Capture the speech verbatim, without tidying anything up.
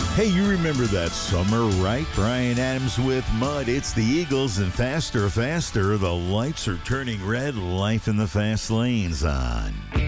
Hey, you remember that summer, right? Bryan Adams with Mud. It's the Eagles, and faster, faster. The lights are turning red. Life in the fast lanes on